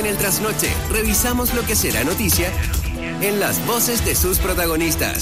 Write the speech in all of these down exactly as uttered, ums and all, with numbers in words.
En el trasnoche, revisamos lo que será noticia en las voces de sus protagonistas.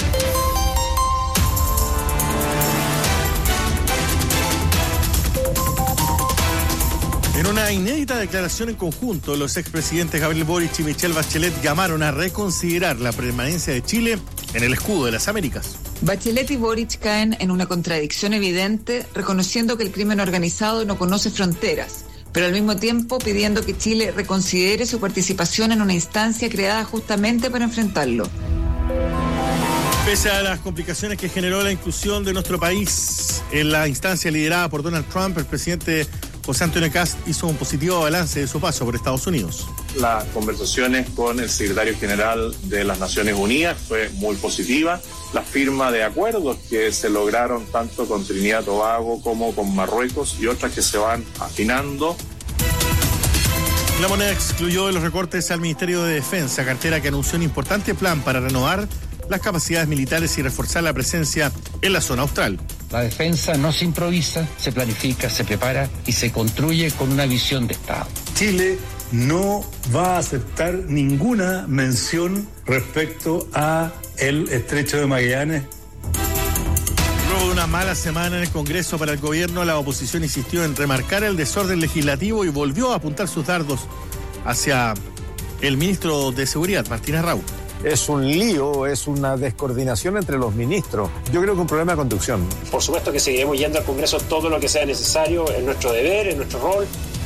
En una inédita declaración en conjunto, los expresidentes Gabriel Boric y Michelle Bachelet llamaron a reconsiderar la permanencia de Chile en el escudo de las Américas. Bachelet y Boric caen en una contradicción evidente, reconociendo que el crimen organizado no conoce fronteras, pero al mismo tiempo pidiendo que Chile reconsidere su participación en una instancia creada justamente para enfrentarlo. Pese a las complicaciones que generó la inclusión de nuestro país en la instancia liderada por Donald Trump, el presidente José Antonio Kast hizo un positivo balance de su paso por Estados Unidos. Las conversaciones con el secretario general de las Naciones Unidas fue muy positiva. La firma de acuerdos que se lograron tanto con Trinidad y Tobago como con Marruecos y otras que se van afinando. La Moneda excluyó de los recortes al Ministerio de Defensa, cartera que anunció un importante plan para renovar las capacidades militares y reforzar la presencia en la zona austral. La defensa no se improvisa, se planifica, se prepara y se construye con una visión de Estado. Chile no va a aceptar ninguna mención respecto a el Estrecho de Magallanes. Luego de una mala semana en el Congreso para el gobierno, la oposición insistió en remarcar el desorden legislativo y volvió a apuntar sus dardos hacia el ministro de Seguridad, Martín Arrau. Es un lío, es una descoordinación entre los ministros. Yo creo que es un problema de conducción. Por supuesto que seguiremos yendo al Congreso todo lo que sea necesario, es nuestro deber, es nuestro rol.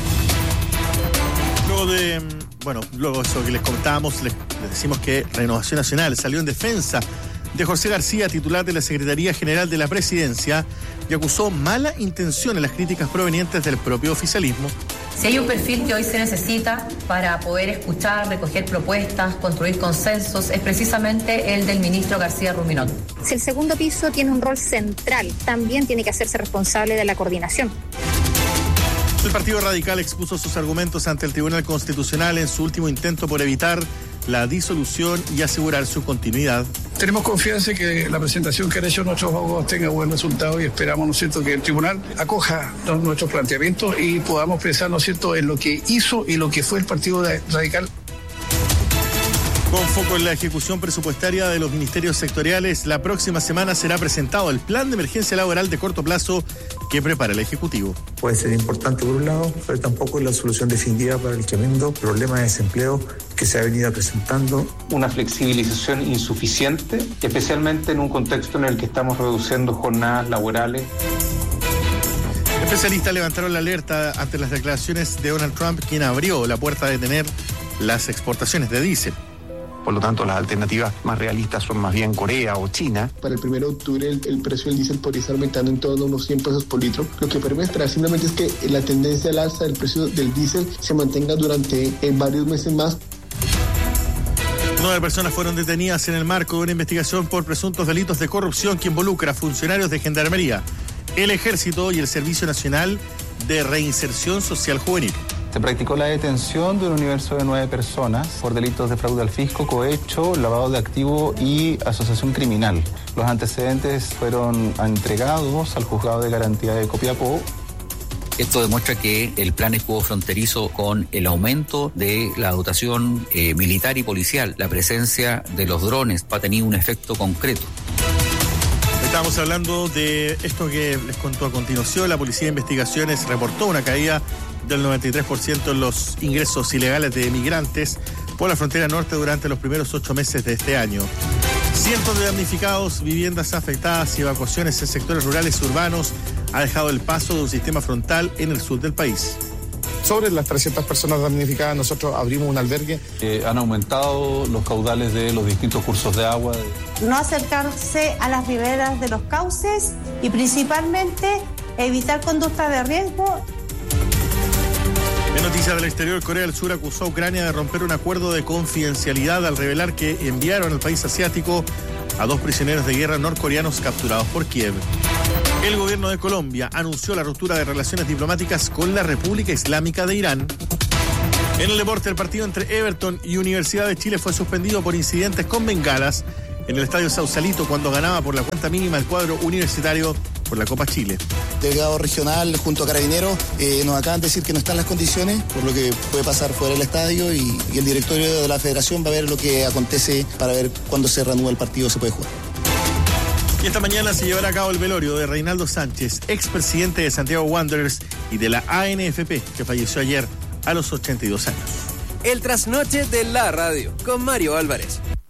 Luego de, bueno, luego de eso que les contábamos, les, les decimos que Renovación Nacional salió en defensa de José García, titular de la Secretaría General de la Presidencia, y acusó mala intención en las críticas provenientes del propio oficialismo. Si hay un perfil que hoy se necesita para poder escuchar, recoger propuestas, construir consensos, es precisamente el del ministro García Ruminot. Si el segundo piso tiene un rol central, también tiene que hacerse responsable de la coordinación. El Partido Radical expuso sus argumentos ante el Tribunal Constitucional en su último intento por evitar la disolución y asegurar su continuidad. Tenemos confianza en que la presentación que han hecho nuestros abogados tenga buen resultado y esperamos, ¿no es cierto?, que el tribunal acoja los, nuestros planteamientos y podamos pensar, ¿no es cierto?, en lo que hizo y lo que fue el Partido Radical. Con foco en la ejecución presupuestaria de los ministerios sectoriales, la próxima semana será presentado el plan de emergencia laboral de corto plazo que prepara el Ejecutivo. Puede ser importante por un lado, pero tampoco es la solución definitiva para el tremendo problema de desempleo que se ha venido presentando. Una flexibilización insuficiente, especialmente en un contexto en el que estamos reduciendo jornadas laborales. Especialistas levantaron la alerta ante las declaraciones de Donald Trump, quien abrió la puerta a detener las exportaciones de diésel. Por lo tanto, las alternativas más realistas son más bien Corea o China. Para el primero de octubre el, el precio del diésel podría estar aumentando en torno a unos cien pesos por litro. Lo que puede esperar simplemente es que la tendencia al alza del precio del diésel se mantenga durante eh, varios meses más. Nueve personas fueron detenidas en el marco de una investigación por presuntos delitos de corrupción que involucra a funcionarios de Gendarmería, el Ejército y el Servicio Nacional de Reinserción Social Juvenil. Se practicó la detención de un universo de nueve personas por delitos de fraude al fisco, cohecho, lavado de activo y asociación criminal. Los antecedentes fueron entregados al juzgado de garantía de Copiapó. Esto demuestra que el plan escudo fronterizo, con el aumento de la dotación eh, militar y policial, la presencia de los drones, va a tener un efecto concreto. Estamos hablando de esto que les contó a continuación. La Policía de Investigaciones reportó una caída del noventa y tres por ciento en los ingresos ilegales de migrantes por la frontera norte durante los primeros ocho meses de este año. Cientos de damnificados, viviendas afectadas y evacuaciones en sectores rurales y urbanos ha dejado el paso de un sistema frontal en el sur del país. Sobre las trescientas personas damnificadas, nosotros abrimos un albergue. Eh, han aumentado los caudales de los distintos cursos de agua. No acercarse a las riberas de los cauces y principalmente evitar conductas de riesgo. En noticias del exterior, Corea del Sur acusó a Ucrania de romper un acuerdo de confidencialidad al revelar que enviaron al país asiático a dos prisioneros de guerra norcoreanos capturados por Kiev. El gobierno de Colombia anunció la ruptura de relaciones diplomáticas con la República Islámica de Irán. En el deporte, el partido entre Everton y Universidad de Chile fue suspendido por incidentes con bengalas en el estadio Sausalito cuando ganaba por la cuenta mínima el cuadro universitario por la Copa Chile. Delegado regional junto a Carabineros eh, nos acaban de decir que no están las condiciones, por lo que puede pasar fuera del estadio y, y el directorio de la federación va a ver lo que acontece para ver cuándo se reanuda el partido, se puede jugar. Y esta mañana se llevará a cabo el velorio de Reinaldo Sánchez, expresidente de Santiago Wanderers y de la A N F P, que falleció ayer a los ochenta y dos años. El trasnoche de la radio, con Mario Álvarez.